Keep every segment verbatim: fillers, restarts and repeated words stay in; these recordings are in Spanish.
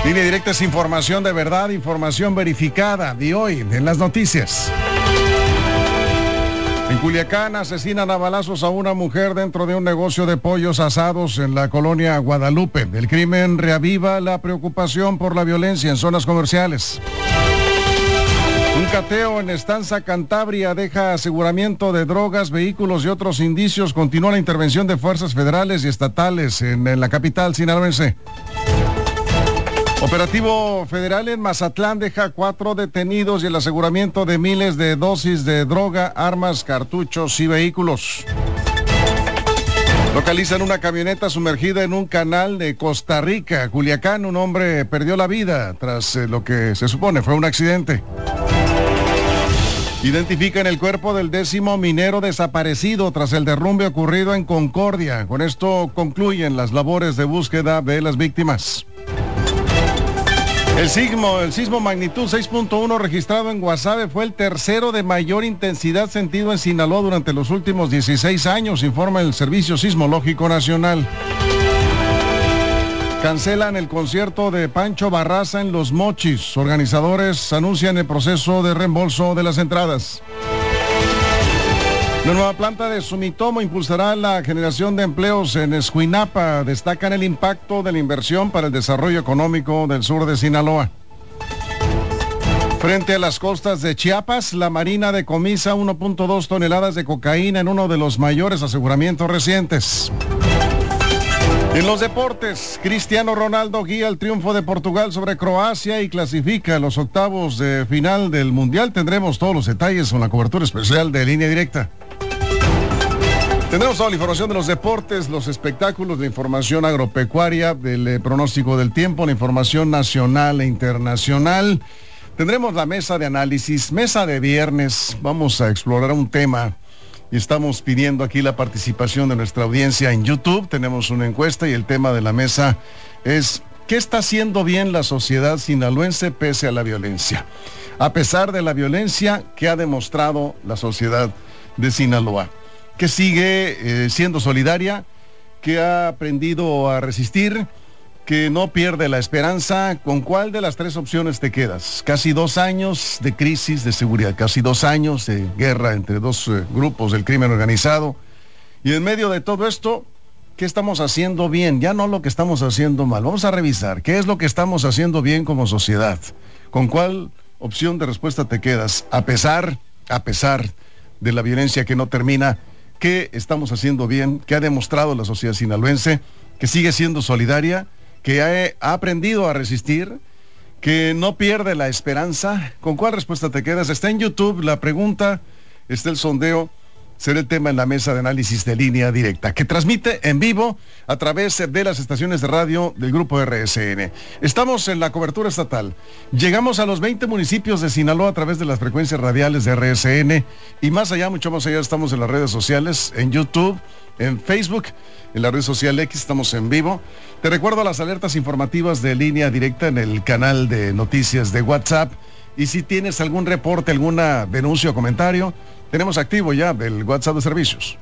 Línea Directa es información de verdad, información verificada. De hoy, en las noticias. En Culiacán asesinan a balazos a una mujer dentro de un negocio de pollos asados en la colonia Guadalupe. El crimen reaviva la preocupación por la violencia en zonas comerciales. Un cateo en Estanza Cantabria deja aseguramiento de drogas, vehículos y otros indicios. Continúa la intervención de fuerzas federales y estatales en, en la capital sinaloense. Operativo federal en Mazatlán deja cuatro detenidos y el aseguramiento de miles de dosis de droga, armas, cartuchos y vehículos. Localizan una camioneta sumergida en un canal de Costa Rica, Culiacán. Un hombre perdió la vida tras eh, lo que se supone fue un accidente. Identifican el cuerpo del décimo minero desaparecido tras el derrumbe ocurrido en Concordia. Con esto concluyen las labores de búsqueda de las víctimas. El sismo, el sismo magnitud seis punto uno registrado en Guasave fue el tercero de mayor intensidad sentido en Sinaloa durante los últimos dieciséis años, informa el Servicio Sismológico Nacional. Cancelan el concierto de Pancho Barraza en Los Mochis. Organizadores anuncian el proceso de reembolso de las entradas. La nueva planta de Sumitomo impulsará la generación de empleos en Escuinapa. Destacan el impacto de la inversión para el desarrollo económico del sur de Sinaloa. Frente a las costas de Chiapas, la Marina decomisa uno punto dos toneladas de cocaína en uno de los mayores aseguramientos recientes. En los deportes, Cristiano Ronaldo guía el triunfo de Portugal sobre Croacia y clasifica a los octavos de final del Mundial. Tendremos todos los detalles con la cobertura especial de Línea Directa. Tendremos toda la información de los deportes, los espectáculos, la información agropecuaria, del eh, pronóstico del tiempo, la información nacional e internacional. Tendremos la mesa de análisis, mesa de viernes. Vamos a explorar un tema y estamos pidiendo aquí la participación de nuestra audiencia en YouTube. Tenemos una encuesta y el tema de la mesa es: ¿qué está haciendo bien la sociedad sinaloense pese a la violencia? A pesar de la violencia, ¿qué ha demostrado la sociedad de Sinaloa? Que sigue eh, siendo solidaria, que ha aprendido a resistir, que no pierde la esperanza. ¿Con cuál de las tres opciones te quedas? Casi dos años de crisis de seguridad, casi dos años de guerra entre dos eh, grupos del crimen organizado. Y en medio de todo esto, ¿qué estamos haciendo bien? Ya no lo que estamos haciendo mal. Vamos a revisar qué es lo que estamos haciendo bien como sociedad. ¿Con cuál opción de respuesta te quedas? A pesar, a pesar de la violencia que no termina, ¿qué estamos haciendo bien? ¿Qué ha demostrado la sociedad sinaloense? Que sigue siendo solidaria, que ha, ha aprendido a resistir, que no pierde la esperanza. ¿Con cuál respuesta te quedas? Está en YouTube la pregunta, está el sondeo. Será el tema en la mesa de análisis de Línea Directa, que transmite en vivo a través de las estaciones de radio del Grupo R S N. Estamos en la cobertura estatal. Llegamos a los veinte municipios de Sinaloa a través de las frecuencias radiales de R S N. Y más allá, mucho más allá, estamos en las redes sociales, en YouTube, en Facebook, en la red social X, estamos en vivo. Te recuerdo las alertas informativas de Línea Directa en el canal de noticias de WhatsApp. Y si tienes algún reporte, alguna denuncia o comentario, tenemos activo ya el WhatsApp de servicios.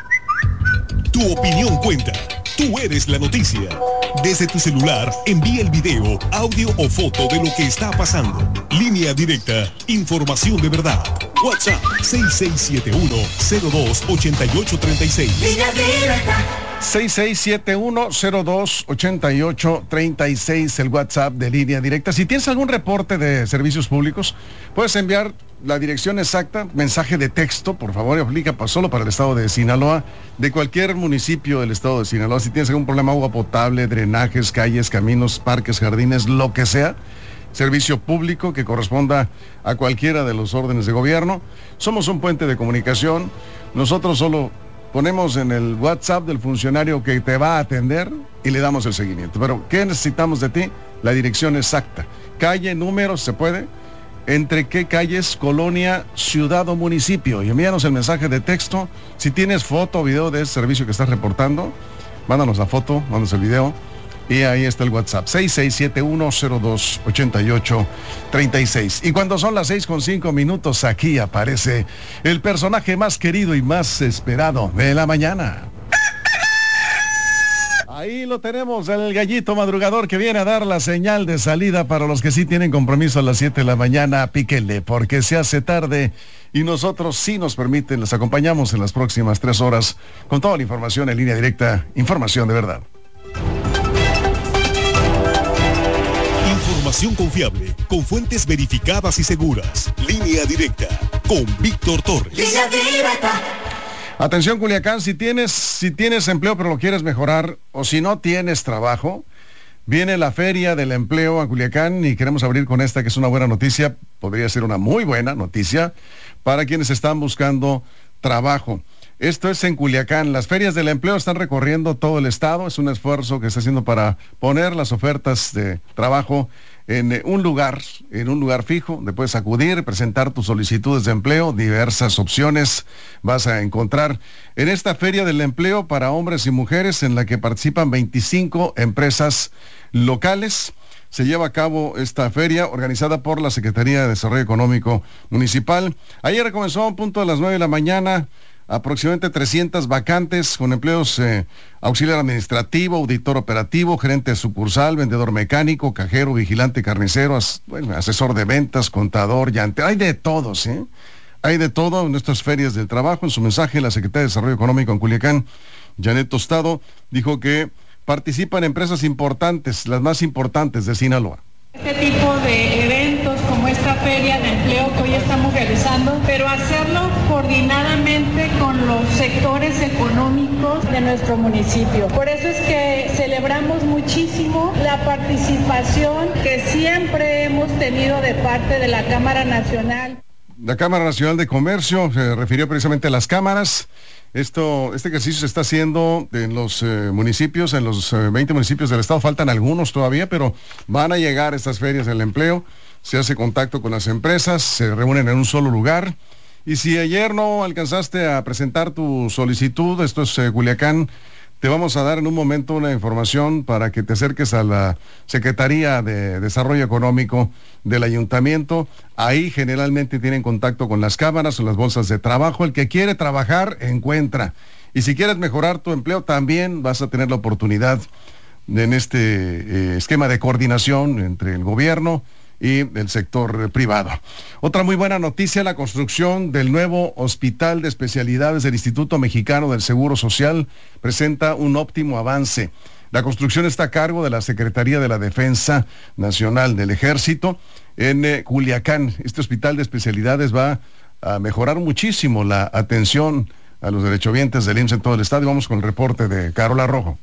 Tu opinión cuenta. Tú eres la noticia. Desde tu celular, envía el video, audio o foto de lo que está pasando. Línea Directa. Información de verdad. WhatsApp seis seis siete uno cero dos ocho ocho tres seis. Línea Directa. seis seis siete uno cero dos ocho ocho tres seis, el WhatsApp de Línea Directa. Si tienes algún reporte de servicios públicos, puedes enviar la dirección exacta, mensaje de texto, por favor, y aplica solo para el estado de Sinaloa, de cualquier municipio del estado de Sinaloa. Si tienes algún problema, agua potable, drenajes, calles, caminos, parques, jardines, lo que sea, servicio público que corresponda a cualquiera de los órdenes de gobierno, somos un puente de comunicación. Nosotros solo ponemos en el WhatsApp del funcionario que te va a atender y le damos el seguimiento. Pero, ¿qué necesitamos de ti? La dirección exacta. Calle, número, ¿se puede? Entre qué calles, colonia, ciudad o municipio. Y envíanos el mensaje de texto. Si tienes foto o video de ese servicio que estás reportando, mándanos la foto, mándanos el video. Y ahí está el WhatsApp, seis seis siete uno cero dos ocho ocho tres seis. Y cuando son las seis con cinco minutos, aquí aparece el personaje más querido y más esperado de la mañana. Ahí Ahí lo tenemos, el gallito madrugador que viene a dar la señal de salida para los que sí tienen compromiso a las siete de la mañana. Píquenle, porque se hace tarde y nosotros sí nos permiten, les acompañamos en las próximas tres horas con toda la información en línea directa, información de verdad. Información confiable, con fuentes verificadas y seguras. Línea directa, con Víctor Torres. Línea directa. Atención Culiacán, si tienes, si tienes empleo pero lo quieres mejorar, o si no tienes trabajo, viene la Feria del Empleo a Culiacán y queremos abrir con esta que es una buena noticia, podría ser una muy buena noticia para quienes están buscando trabajo. Esto es en Culiacán. Las ferias del empleo están recorriendo todo el estado. Es un esfuerzo que está haciendo para poner las ofertas de trabajo en un lugar, en un lugar fijo, donde puedes acudir, presentar tus solicitudes de empleo, diversas opciones vas a encontrar en esta Feria del Empleo para hombres y mujeres, en la que participan veinticinco empresas locales. Se lleva a cabo esta feria organizada por la Secretaría de Desarrollo Económico Municipal. Ayer comenzó a un punto de las nueve de la mañana. Aproximadamente trescientas vacantes con empleos eh, auxiliar administrativo, auditor operativo, gerente de sucursal, vendedor mecánico, cajero, vigilante carnicero, as, bueno, asesor de ventas, contador, llantero. Hay de todos, ¿eh? Hay de todo en nuestras ferias del trabajo. En su mensaje, la Secretaria de Desarrollo Económico en Culiacán, Janet Tostado, dijo que participan empresas importantes, las más importantes de Sinaloa. Este tipo de eventos como esta feria de empleo que hoy estamos realizando, pero hacerlo coordinadamente con los sectores económicos de nuestro municipio. Por eso es que celebramos muchísimo la participación que siempre hemos tenido de parte de la Cámara Nacional. La Cámara Nacional de Comercio se refirió precisamente a las cámaras. Esto, este ejercicio se está haciendo en los eh, municipios, en los eh, veinte municipios del estado. Faltan algunos todavía, pero van a llegar estas ferias del empleo. Se hace contacto con las empresas, se reúnen en un solo lugar. Y si ayer no alcanzaste a presentar tu solicitud, esto es eh, Culiacán, te vamos a dar en un momento una información para que te acerques a la Secretaría de Desarrollo Económico del Ayuntamiento. Ahí generalmente tienen contacto con las cámaras o las bolsas de trabajo. El que quiere trabajar, encuentra. Y si quieres mejorar tu empleo, también vas a tener la oportunidad en este eh, esquema de coordinación entre el gobierno y el sector privado. Otra muy buena noticia, la construcción del nuevo Hospital de Especialidades del Instituto Mexicano del Seguro Social presenta un óptimo avance. La construcción está a cargo de la Secretaría de la Defensa Nacional del Ejército en eh, Culiacán. Este Hospital de Especialidades va a mejorar muchísimo la atención a los derechohabientes del I M S S en todo el estado. Y vamos con el reporte de Carola Rojo.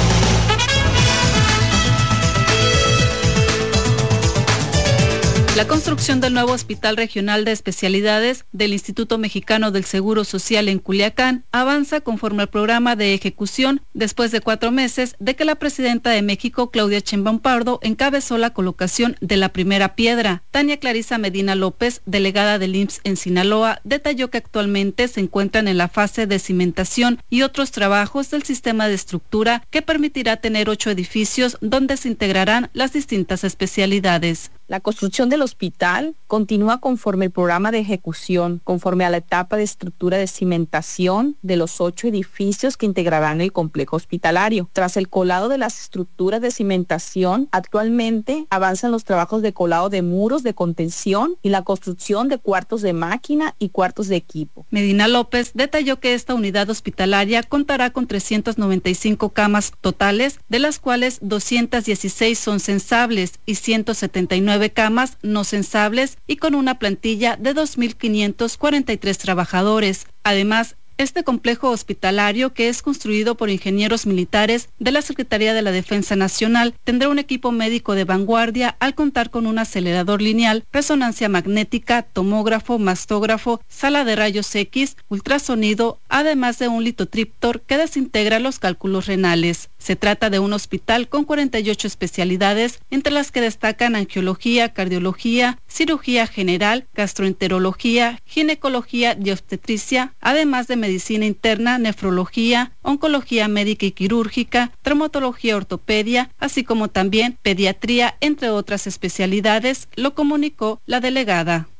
La construcción del nuevo Hospital Regional de Especialidades del Instituto Mexicano del Seguro Social en Culiacán avanza conforme al programa de ejecución después de cuatro meses de que la presidenta de México, Claudia Sheinbaum Pardo, encabezó la colocación de la primera piedra. Tania Clarisa Medina López, delegada del I M S S en Sinaloa, detalló que actualmente se encuentran en la fase de cimentación y otros trabajos del sistema de estructura que permitirá tener ocho edificios donde se integrarán las distintas especialidades. La construcción del hospital continúa conforme el programa de ejecución, conforme a la etapa de estructura de cimentación de los ocho edificios que integrarán el complejo hospitalario. Tras el colado de las estructuras de cimentación, actualmente avanzan los trabajos de colado de muros de contención y la construcción de cuartos de máquina y cuartos de equipo. Medina López detalló que esta unidad hospitalaria contará con trescientas noventa y cinco camas totales, de las cuales doscientas dieciséis son censables y ciento setenta y nueve camas no censables, y con una plantilla de dos mil quinientos cuarenta y tres trabajadores. Además, este complejo hospitalario, que es construido por ingenieros militares de la Secretaría de la Defensa Nacional, tendrá un equipo médico de vanguardia al contar con un acelerador lineal, resonancia magnética, tomógrafo, mastógrafo, sala de rayos X, ultrasonido, además de un litotriptor que desintegra los cálculos renales. Se trata de un hospital con cuarenta y ocho especialidades, entre las que destacan angiología, cardiología, cirugía general, gastroenterología, ginecología y obstetricia, además de medicina interna, nefrología, oncología médica y quirúrgica, traumatología, ortopedia, así como también pediatría, entre otras especialidades, lo comunicó la delegada.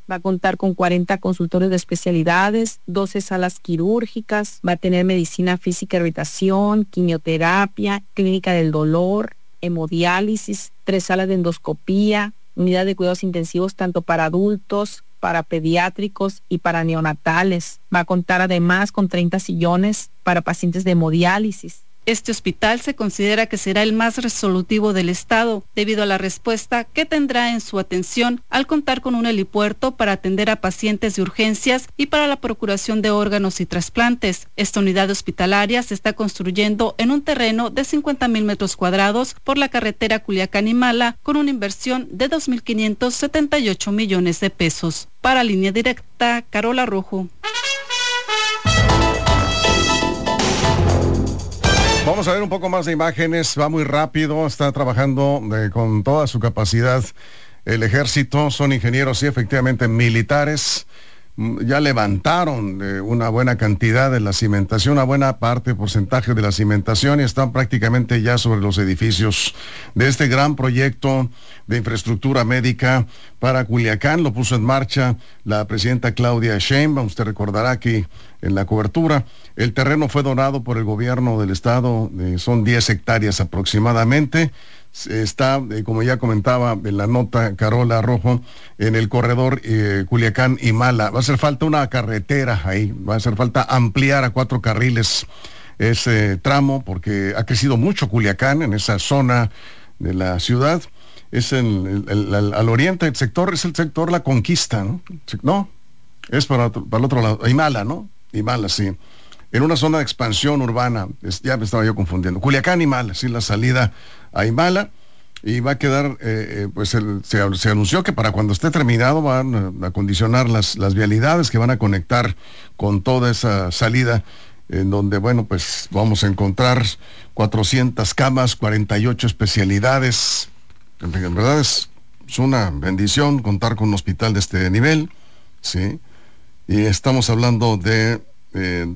Va a contar con cuarenta consultorios de especialidades, doce salas quirúrgicas, va a tener medicina física y rehabilitación, quimioterapia, clínica del dolor, hemodiálisis, tres salas de endoscopía, unidad de cuidados intensivos tanto para adultos, para pediátricos y para neonatales. Va a contar además con treinta sillones para pacientes de hemodiálisis. Este hospital se considera que será el más resolutivo del estado, debido a la respuesta que tendrá en su atención al contar con un helipuerto para atender a pacientes de urgencias y para la procuración de órganos y trasplantes. Esta unidad hospitalaria se está construyendo en un terreno de cincuenta mil metros cuadrados por la carretera Culiacán-Imala, con una inversión de dos mil quinientos setenta y ocho millones de pesos. Para Línea Directa, Carola Rojo. Vamos a ver un poco más de imágenes, va muy rápido, está trabajando de, con toda su capacidad el ejército, son ingenieros y efectivamente militares, ya levantaron eh, una buena cantidad de la cimentación, una buena parte, porcentaje de la cimentación y están prácticamente ya sobre los edificios de este gran proyecto de infraestructura médica para Culiacán. Lo puso en marcha la presidenta Claudia Sheinbaum, usted recordará que en la cobertura el terreno fue donado por el gobierno del estado, eh, son diez hectáreas aproximadamente. Está, eh, como ya comentaba en la nota Carola Rojo, en el corredor eh, Culiacán-Imala. Va a hacer falta una carretera ahí, va a hacer falta ampliar a cuatro carriles ese tramo, porque ha crecido mucho Culiacán en esa zona de la ciudad. Es en, el, el, el, al oriente del sector, es el sector La Conquista, ¿no? No, es para, para el otro lado, Imala, ¿no? Imala, sí. En una zona de expansión urbana, es, ya me estaba yo confundiendo. Culiacán-Imala, sí, la salida a Imala, y va a quedar, eh, eh, pues el, se, se anunció que para cuando esté terminado van a acondicionar las, las vialidades que van a conectar con toda esa salida, en donde, bueno, pues vamos a encontrar cuatrocientas camas, cuarenta y ocho especialidades. En, en verdad es, es una bendición contar con un hospital de este nivel, ¿sí? Y estamos hablando de eh,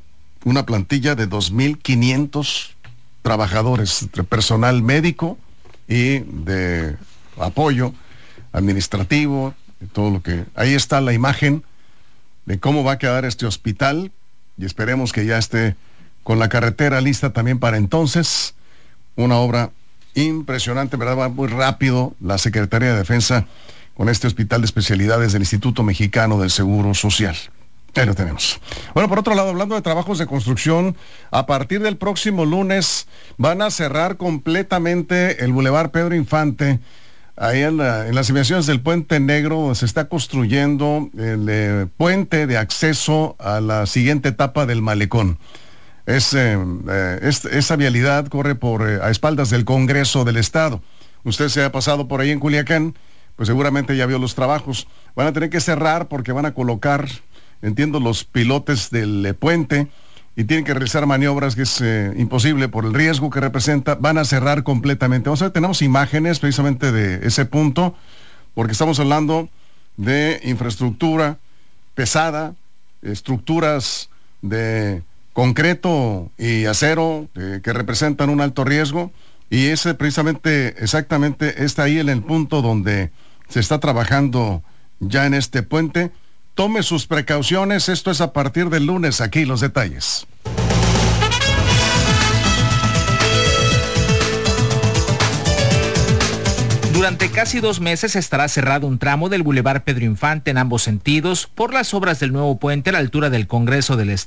una plantilla de dos mil quinientos trabajadores, entre personal médico y de apoyo administrativo, y todo lo que... Ahí está la imagen de cómo va a quedar este hospital, y esperemos que ya esté con la carretera lista también para entonces. Una obra impresionante, ¿verdad? Va muy rápido la Secretaría de Defensa con este hospital de especialidades del Instituto Mexicano del Seguro Social. Ahí lo tenemos. Bueno, por otro lado, hablando de trabajos de construcción, a partir del próximo lunes van a cerrar completamente el Boulevard Pedro Infante, ahí en, la, en las inmediaciones del Puente Negro, donde se está construyendo el eh, puente de acceso a la siguiente etapa del malecón. Es, eh, eh, es, esa vialidad corre por eh, a espaldas del Congreso del Estado. Usted se ha pasado por ahí en Culiacán, pues seguramente ya vio los trabajos. Van a tener que cerrar porque van a colocar, entiendo, los pilotes del eh, puente, y tienen que realizar maniobras que es eh, imposible por el riesgo que representa. Van a cerrar completamente. Vamos a ver, tenemos imágenes precisamente de ese punto, porque estamos hablando de infraestructura pesada, estructuras de concreto y acero eh, que representan un alto riesgo, y ese precisamente, exactamente, está ahí en el punto donde se está trabajando ya en este puente. Tome sus precauciones, esto es a partir del lunes, aquí los detalles. Durante casi dos meses estará cerrado un tramo del Boulevard Pedro Infante en ambos sentidos por las obras del nuevo puente a la altura del Congreso del Estado.